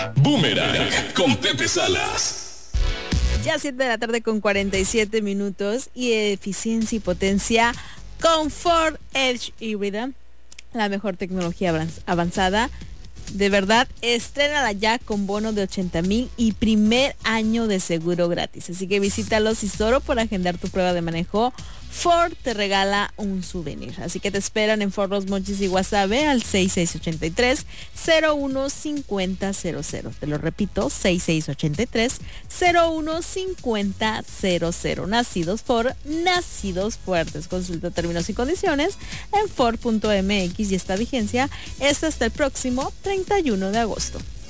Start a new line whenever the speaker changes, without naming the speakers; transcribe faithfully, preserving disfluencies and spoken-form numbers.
Boomerang con Pepe Salas.
Ya siete de la tarde con cuarenta y siete minutos y eficiencia y potencia con Ford Edge híbrida, la mejor tecnología avanzada. De verdad, estrénala ya con bono de ochenta mil y primer año de seguro gratis. Así que visítalos y solo por agendar tu prueba de manejo, Ford te regala un souvenir. Así que te esperan en Ford Los Mochis y Guasave al seis seis ocho tres, cero uno cinco cero cero cero. Te lo repito, seis seis ocho tres, cero uno cinco cero cero. Nacidos Ford, nacidos fuertes. Consulta términos y condiciones en Ford punto M X y esta vigencia es hasta el próximo treinta y uno de agosto.